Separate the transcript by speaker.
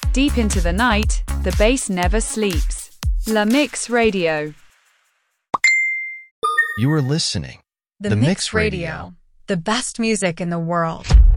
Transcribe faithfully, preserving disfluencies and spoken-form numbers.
Speaker 1: Deep into the night, the bass never sleeps. La Mix Radio.
Speaker 2: You are listening.
Speaker 3: The,
Speaker 2: The
Speaker 3: Mix,
Speaker 2: Mix
Speaker 3: Radio.
Speaker 2: Radio.
Speaker 3: The best music in the world.